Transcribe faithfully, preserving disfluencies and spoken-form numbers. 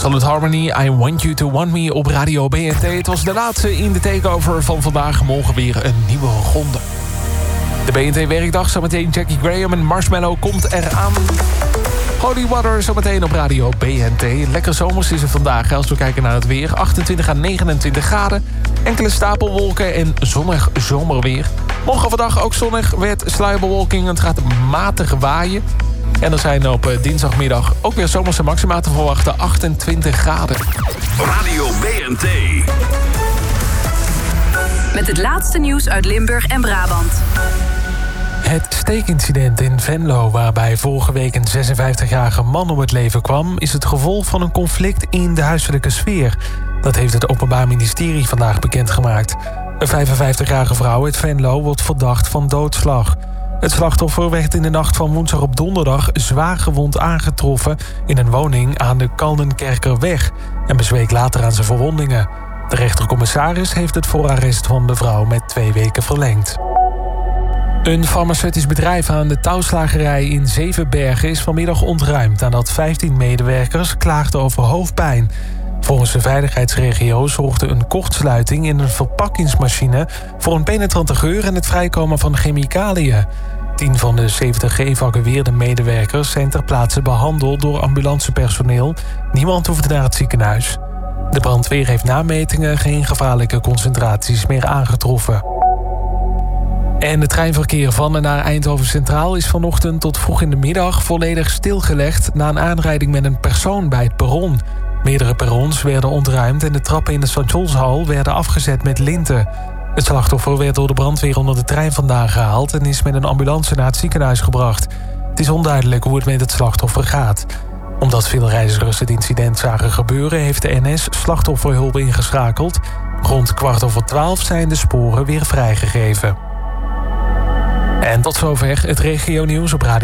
Absolute Harmony, I Want You To Want Me op Radio B N T. Het was de laatste in de takeover van vandaag. Morgen weer een nieuwe ronde. De B N T-werkdag, zometeen Jackie Graham en Marshmallow komt eraan. Holy Water zometeen op Radio B N T. Lekker zomers is het vandaag als we kijken naar het weer. achtentwintig à negenentwintig graden. Enkele stapelwolken en zonnig zomerweer. Morgen overdag ook zonnig met sluierbewolking. Het gaat matig waaien. En er zijn op dinsdagmiddag ook weer zomerse maxima te verwachten. achtentwintig graden. Radio B N T. Met het laatste nieuws uit Limburg en Brabant. Het steekincident in Venlo, waarbij vorige week een zesenvijftigjarige man om het leven kwam, is het gevolg van een conflict in de huiselijke sfeer. Dat heeft het Openbaar Ministerie vandaag bekendgemaakt. Een vijfenvijftigjarige vrouw uit Venlo wordt verdacht van doodslag. Het slachtoffer werd in de nacht van woensdag op donderdag zwaar gewond aangetroffen in een woning aan de Kaldenkerkerweg en bezweek later aan zijn verwondingen. De rechtercommissaris heeft het voorarrest van de vrouw met twee weken verlengd. Een farmaceutisch bedrijf aan de touwslagerij in Zevenbergen is vanmiddag ontruimd nadat vijftien medewerkers klaagden over hoofdpijn. Volgens de veiligheidsregio zorgde een kortsluiting in een verpakkingsmachine voor een penetrante geur en het vrijkomen van chemicaliën. Tien van de zeventig geëvacueerde medewerkers zijn ter plaatse behandeld door ambulancepersoneel. Niemand hoefde naar het ziekenhuis. De brandweer heeft na metingen geen gevaarlijke concentraties meer aangetroffen. En het treinverkeer van en naar Eindhoven Centraal is vanochtend tot vroeg in de middag volledig stilgelegd na een aanrijding met een persoon bij het perron. Meerdere perrons werden ontruimd en de trappen in de stationshal werden afgezet met linten. Het slachtoffer werd door de brandweer onder de trein vandaan gehaald en is met een ambulance naar het ziekenhuis gebracht. Het is onduidelijk hoe het met het slachtoffer gaat. Omdat veel reizigers het incident zagen gebeuren, heeft de N S slachtofferhulp ingeschakeld. Rond kwart over twaalf zijn de sporen weer vrijgegeven. En tot zover het regionieuws op Radio